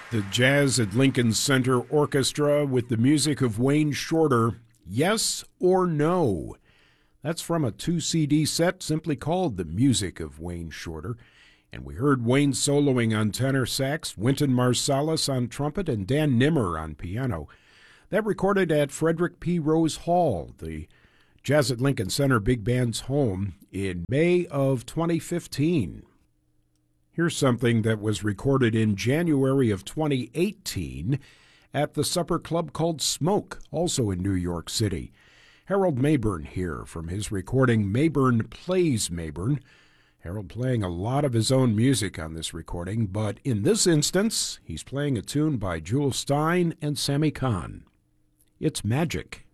The Jazz at Lincoln Center Orchestra with the music of Wayne Shorter, Yes or No. That's from a 2-CD set simply called The Music of Wayne Shorter. And we heard Wayne soloing on tenor sax, Wynton Marsalis on trumpet, and Dan Nimmer on piano. That recorded at Frederick P. Rose Hall, the Jazz at Lincoln Center Big Band's home, in May of 2015. Here's something that was recorded in January of 2018 at the supper club called Smoke, also in New York City. Harold Mabern here from his recording Mabern Plays Mabern. Harold playing a lot of his own music on this recording, but in this instance, he's playing a tune by Jule Stein and Sammy Kahn. It's Magic.